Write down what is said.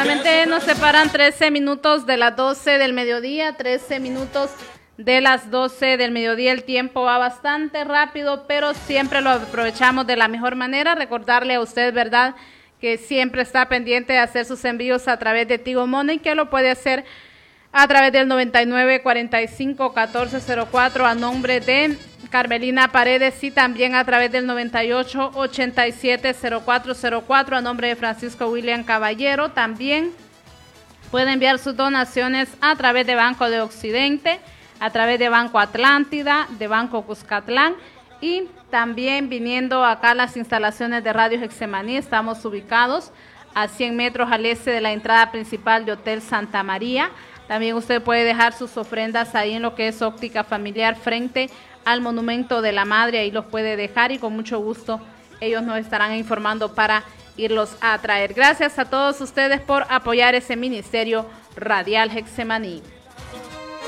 Exactamente, nos separan 13 minutos de las 12 del mediodía, 13 minutos de las 12 del mediodía. El tiempo va bastante rápido, pero siempre lo aprovechamos de la mejor manera. Recordarle a usted, ¿verdad?, que siempre está pendiente de hacer sus envíos a través de Tigo Money, que lo puede hacer a través del 9945-1404 a nombre de Carmelina Paredes y también a través del 9887-0404 a nombre de Francisco William Caballero. También puede enviar sus donaciones a través de Banco de Occidente, a través de Banco Atlántida, de Banco Cuscatlán y también viniendo acá a las instalaciones de Radio Hexemaní. Estamos ubicados a 100 metros al este de la entrada principal de Hotel Santa María. También usted puede dejar sus ofrendas ahí en lo que es Óptica Familiar frente al Monumento de la Madre. Ahí los puede dejar y con mucho gusto ellos nos estarán informando para irlos a traer. Gracias a todos ustedes por apoyar ese ministerio radial Hexemaní.